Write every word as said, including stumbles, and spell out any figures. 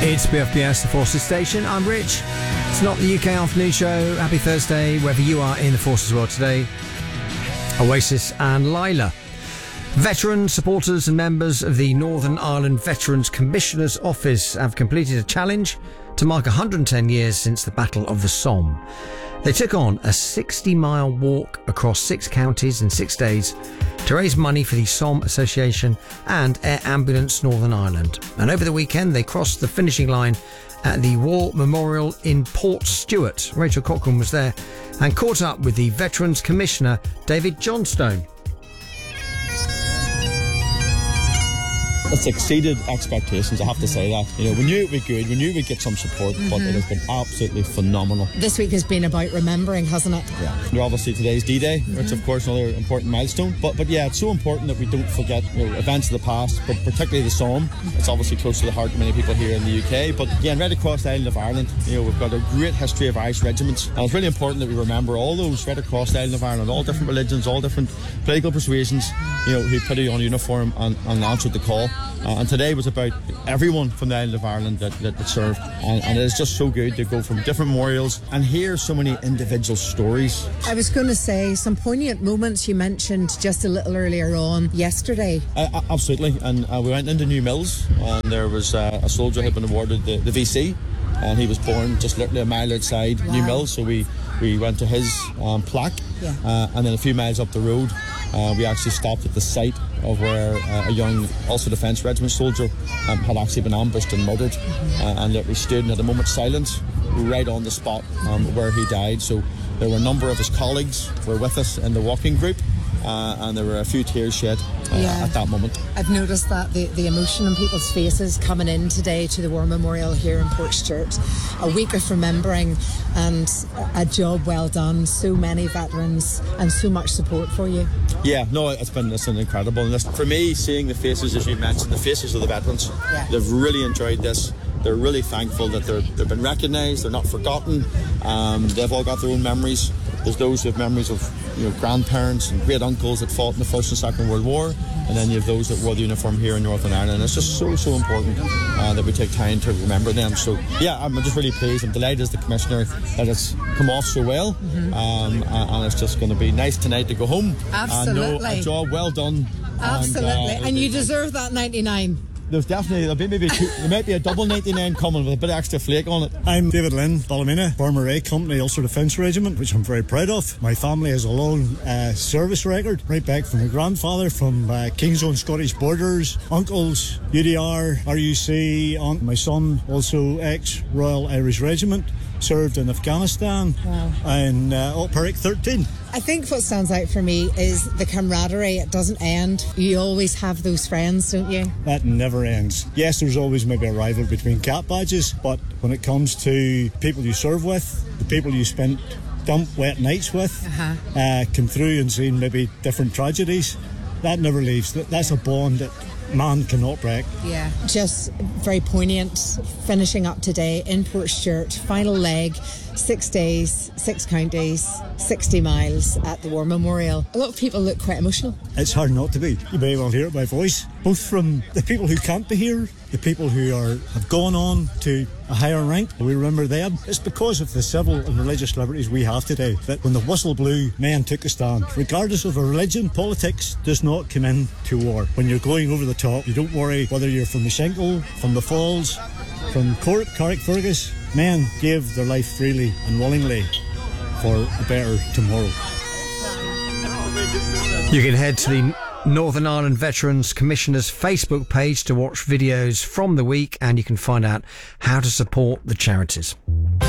It's B F B S, the Forces Station. I'm Rich. It's not the U K afternoon show. Happy Thursday, wherever you are in the Forces world today. Oasis and Lila. Veterans, supporters and members of the Northern Ireland Veterans Commissioner's Office have completed a challenge to mark one hundred ten years since the Battle of the Somme. They took on a sixty mile walk across six counties in six days to raise money for the Somme Association and Air Ambulance Northern Ireland. And over the weekend, they crossed the finishing line at the War Memorial in Port Stewart. Rachel Cochran was there and caught up with the Veterans Commissioner, David Johnstone. It's exceeded expectations, I have to say that. You know, we knew it would be good, we knew we'd get some support, mm-hmm. but it has been absolutely phenomenal. This week has been about remembering, hasn't it? Yeah. And obviously today's D-Day, mm-hmm. which of course another important milestone. But but yeah, it's so important that we don't forget, you know, events of the past, but particularly the Somme. It's obviously close to the heart of many people here in the U K. But again, right across the island of Ireland, you know, we've got a great history of Irish regiments. And it's really important that we remember all those right across the island of Ireland, all different religions, all different political persuasions, you know, who put on uniform and, and answered the call. Uh, and today was about everyone from the island of Ireland that, that, that served. And, and it is just so good to go from different memorials and hear so many individual stories. I was going to say, some poignant moments you mentioned just a little earlier on yesterday. Uh, absolutely. And uh, we went into New Mills, and there was uh, a soldier who had been awarded the, the V C, and he was born just literally a mile outside wow. New Mills. So we, we went to his um, plaque, yeah. uh, and then a few miles up the road, Uh, we actually stopped at the site of where uh, a young Ulster Defence Regiment soldier um, had actually been ambushed and murdered, mm-hmm. uh, and literally stood at a moment's silence right on the spot um, where he died. So there were a number of his colleagues were with us in the walking group, uh, and there were a few tears shed uh, yeah. at that moment. I've noticed that the, the emotion on people's faces coming in today to the War Memorial here in Port Stewart. A week of remembering and a job well done. So many veterans and so much support for you. Yeah, no, it's been, it's been incredible. And this, for me, seeing the faces, as you mentioned, the faces of the veterans, yeah. they've really enjoyed this. They're really thankful that they're, they've been recognised, they're not forgotten. Um, they've all got their own memories. There's those who have memories of, you know, grandparents and great uncles that fought in the First and Second World War, and then you have those that wore the uniform here in Northern Ireland. And it's just so, so important uh, that we take time to remember them. So, yeah, I'm just really pleased. I'm delighted as the Commissioner that it's come off so well, mm-hmm. um, and it's just going to be nice tonight to go home. Absolutely. And know a job well done. Absolutely. And, uh, and you deserve that ninety-nine. There's definitely, there'll be maybe two, there might be a double ninety-nine coming with a bit of extra flake on it. I'm David Lynn, Ballymena, former A Company Ulster Defence Regiment, which I'm very proud of. My family has a long uh, service record, right back from my grandfather, from uh, King's Own Scottish Borders, uncles, U D R, R U C, aunt, my son, also ex-Royal Irish Regiment, served in Afghanistan, wow. and uh, Alt Peric thirteen. I think what stands out for me is the camaraderie. It doesn't end. You always have those friends, don't you? That never ends. Yes, there's always maybe a rival between cap badges, but when it comes to people you serve with, the people you spent dump wet nights with, uh-huh. uh, come through and seen maybe different tragedies, that never leaves. That's a bond that man cannot break. Yeah, just very poignant. Finishing up today in Port Stewart, final leg, six days, six counties, sixty miles at the War Memorial. A lot of people look quite emotional. It's hard not to be. You may well hear it by voice, both from the people who can't be here, the people who are have gone on to a higher rank. We remember them. It's because of the civil and religious liberties we have today that when the whistle blew, men took a stand. Regardless of a religion, politics does not come in to war. When you're going over the top, you don't worry whether you're from the Shingle, from the Falls, from Cork, Carrickfergus. Men gave their life freely and willingly for a better tomorrow. You can head to the Northern Ireland Veterans Commissioner's Facebook page to watch videos from the week, and you can find out how to support the charities.